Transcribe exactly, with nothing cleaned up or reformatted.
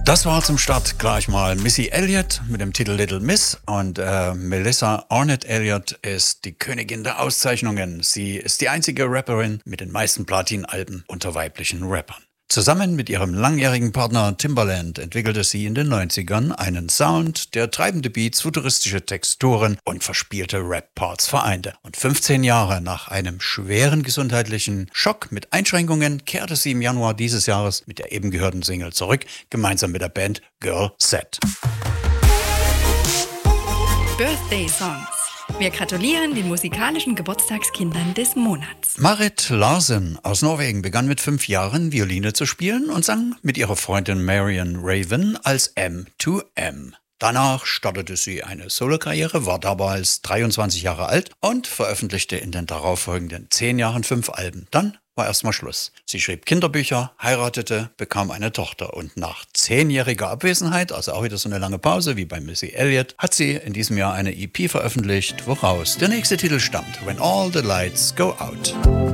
Das war zum Start gleich mal Missy Elliott mit dem Titel Little Miss und äh, Melissa Arnett Elliott ist die Königin der Auszeichnungen. Sie ist die einzige Rapperin mit den meisten Platin-Alben unter weiblichen Rappern. Zusammen mit ihrem langjährigen Partner Timbaland entwickelte sie in den neunzigern einen Sound, der treibende Beats, futuristische Texturen und verspielte Rap-Parts vereinte. Und fünfzehn Jahre nach einem schweren gesundheitlichen Schock mit Einschränkungen kehrte sie im Januar dieses Jahres mit der eben gehörten Single zurück, gemeinsam mit der Band Girl Set. Birthday Songs. Wir gratulieren den musikalischen Geburtstagskindern des Monats. Marit Larsen aus Norwegen begann mit fünf Jahren Violine zu spielen und sang mit ihrer Freundin Marion Raven als M zwei M. Danach startete sie eine Solokarriere, war damals dreiundzwanzig Jahre alt und veröffentlichte in den darauffolgenden zehn Jahren fünf Alben. Dann war erstmal Schluss. Sie schrieb Kinderbücher, heiratete, bekam eine Tochter und nach zehnjähriger Abwesenheit, also auch wieder so eine lange Pause wie bei Missy Elliott, hat sie in diesem Jahr eine E P veröffentlicht, woraus der nächste Titel stammt, When All the Lights Go Out.